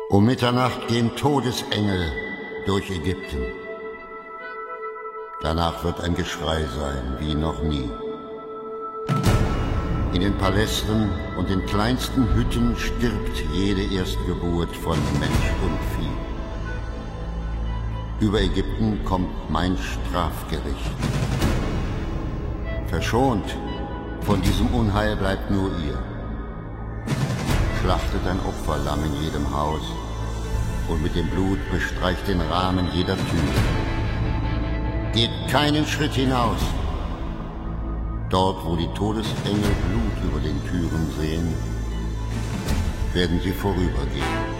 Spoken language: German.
Um Mitternacht gehen Todesengel durch Ägypten. Danach wird ein Geschrei sein, wie noch nie. In den Palästen und den kleinsten Hütten stirbt jede Erstgeburt von Mensch und Vieh. Über Ägypten kommt mein Strafgericht. Verschont von diesem Unheil bleibt nur ihr. Schlachtet ein Opferlamm in jedem Haus und mit dem Blut bestreicht den Rahmen jeder Tür. Geht keinen Schritt hinaus. Dort, wo die Todesengel Blut über den Türen sehen, werden sie vorübergehen.